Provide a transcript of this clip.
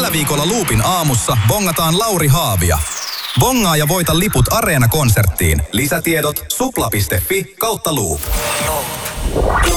Tällä viikolla Loopin aamussa bongataan Lauri Haavia. Bongaa ja voita liput Areena-konserttiin. Lisätiedot supla.fi/Loop.